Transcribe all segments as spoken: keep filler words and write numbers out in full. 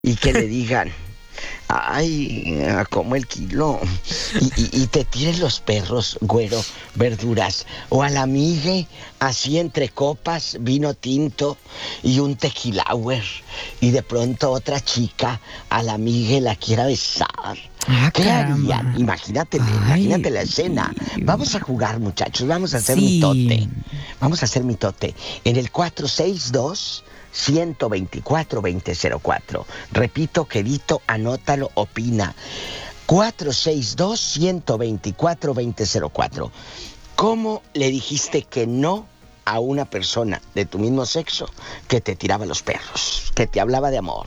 y que le digan, ay, como el kilo, y, y, y te tiren los perros, güero, verduras, o a la migue, así entre copas, vino tinto y un tequilauer, y de pronto otra chica a la migue la quiera besar. Ah, ¿Qué caramba. harían? Imagínate, Ay, imagínate la escena. Vamos a jugar, muchachos, vamos a hacer sí. mitote. Vamos a hacer mitote. En el cuatro seis dos, uno dos cuatro, dos cero cero cuatro. Repito, quedito, anótalo, opina. cuatro seis dos, uno dos cuatro, dos cero cero cuatro. ¿Cómo le dijiste que no a una persona de tu mismo sexo que te tiraba los perros, que te hablaba de amor?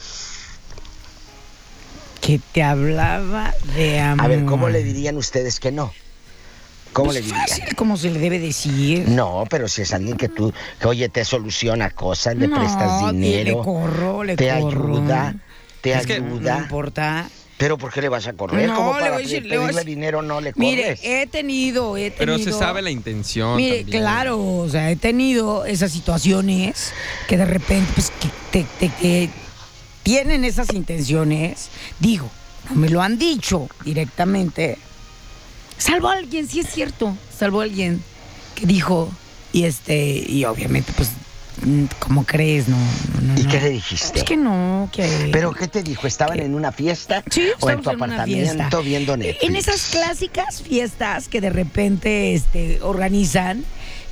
Que te hablaba de amor. A ver, ¿cómo le dirían ustedes que no? ¿Cómo pues le dirían? Fácil, como se le debe decir. No, pero si es alguien que tú, que oye, te soluciona cosas, le no, prestas dinero, le corro, le te corro. ayuda, te es que ayuda. No importa. Pero ¿por qué le vas a correr? No, Como para le voy a decir, pedirle le voy a decir, dinero no le corres. Mire, he tenido, he tenido. Pero se sabe la intención. Mire, también. claro, o sea, he tenido esas situaciones que de repente, pues, que, te, te, que tienen esas intenciones. Digo, no me lo han dicho directamente. Salvo a alguien, sí es cierto, salvo a alguien que dijo, y este, y obviamente, pues, ¿cómo crees? No, no, ¿Y no. qué le dijiste? Es que no, que... ¿Pero qué te dijo? ¿Estaban ¿Qué? en una fiesta? Sí, ¿O en tu en una apartamento fiesta. viendo Netflix? En esas clásicas fiestas que de repente este, organizan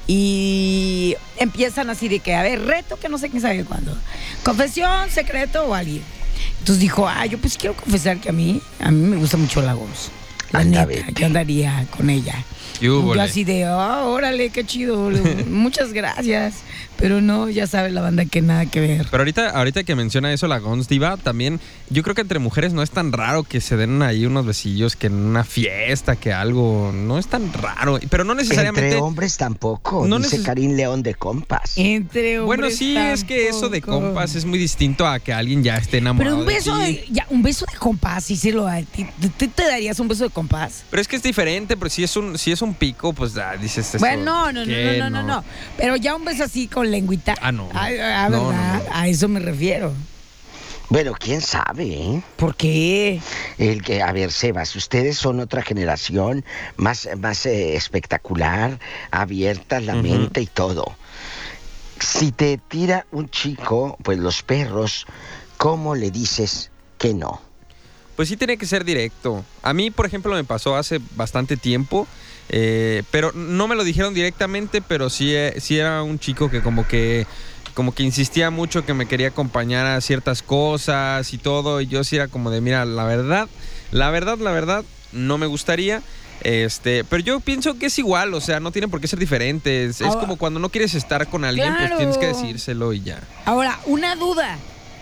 y empiezan así de que, a ver, reto que no sé quién sabe cuándo. Confesión, secreto o alguien. Entonces dijo, ah, yo pues quiero confesar que a mí, a mí me gusta mucho la voz. La Anda, neta, vete. yo andaría con ella. Yo así de, ah, órale, qué chido, muchas gracias. Pero no, ya sabe la banda que nada que ver. Pero ahorita, ahorita que menciona eso la Gons Diva, también yo creo que entre mujeres no es tan raro que se den ahí unos besillos que en una fiesta, que algo, no es tan raro. Pero no necesariamente... Entre hombres tampoco, no dice neces- Karim León de compas. Entre hombres Bueno, sí, es que eso de tampoco. compas es muy distinto a que alguien ya esté enamorado Pero un beso de de, ti. ya, un beso de compás, sí se lo da. ¿Tú te, te darías un beso de compás? Pero es que es diferente, pero si es un, si es un pico, pues ah, dices eso. Bueno, no, no, no, ¿qué? no, no, no, no. Pero ya un beso así con lengüita. Ah, no. A, a, No, ¿verdad? no, no. A eso me refiero. Bueno, quién sabe, ¿eh? ¿Por qué? El que, a ver, Sebas, ustedes son otra generación más, más eh, espectacular, abierta la Ujú. mente y todo. Si te tira un chico, pues los perros, ¿cómo le dices que no? Pues sí tiene que ser directo. A mí, por ejemplo, me pasó hace bastante tiempo, eh, pero no me lo dijeron directamente, pero sí, eh, sí era un chico que como que como que insistía mucho que me quería acompañar a ciertas cosas y todo, y yo sí era como de, mira, la verdad, la verdad, la verdad, no me gustaría. Este, pero yo pienso que es igual, o sea, no tiene por qué ser diferentes. Es Ahora- como cuando no quieres estar con alguien, Claro. pues tienes que decírselo y ya. Ahora, una duda.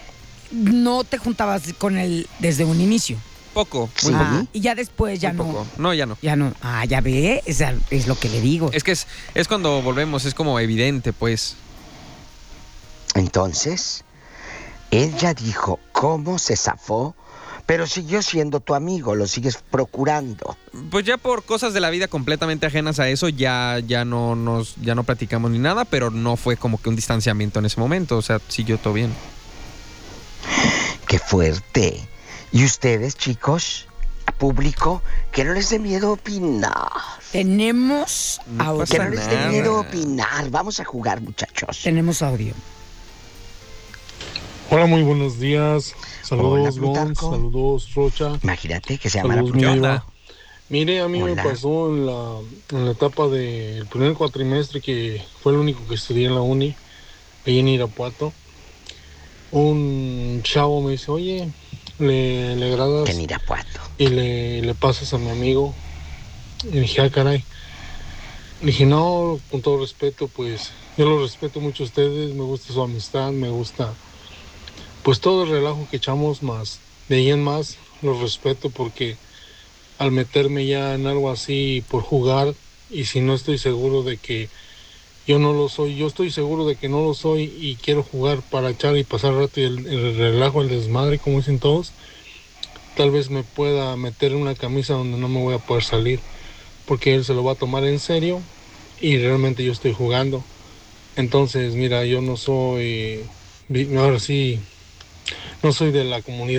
No te juntabas con él desde un inicio. Poco, Sí. muy poco. Ah, y ya después ya muy no. poco. No, ya no. Ya no. Ah, ya ve, es, es lo que le digo. Es que es, es cuando volvemos, es como evidente, pues. Entonces, él ya dijo cómo se zafó, pero siguió siendo tu amigo, lo sigues procurando. Pues ya por cosas de la vida completamente ajenas a eso, ya, ya no nos, ya no platicamos ni nada, pero no fue como que un distanciamiento en ese momento, o sea, siguió todo bien. ¡Qué fuerte! ¿Y ustedes, chicos, público, que no les dé miedo opinar? Tenemos No audio. Que pasa no les dé nada. miedo opinar. Vamos a jugar, muchachos. Tenemos audio. Hola, muy buenos días. Saludos, Hola, Gons. Plutarco. Saludos, Rocha. Imagínate que se llamara Saludos, mi Plutarco. diva. Mire, a mí Hola. me pasó en la, en la etapa del primer cuatrimestre, que fue el único que estudié en la uni, ahí en Irapuato. Un chavo me dice, oye, le, le agradas En Irapuato. y le, le pasas a mi amigo. Y dije, ah, caray. Le dije, no, con todo respeto, pues yo lo respeto mucho a ustedes, me gusta su amistad, me gusta pues todo el relajo que echamos, más de ahí en más los respeto, porque al meterme ya en algo así por jugar, y si no estoy seguro de que yo no lo soy, yo estoy seguro de que no lo soy y quiero jugar para echar y pasar rato y el, el relajo, el desmadre, como dicen todos, tal vez me pueda meter en una camisa donde no me voy a poder salir, porque él se lo va a tomar en serio y realmente yo estoy jugando. Entonces, mira, yo no soy, vi- ahora sí, no soy de la comunidad.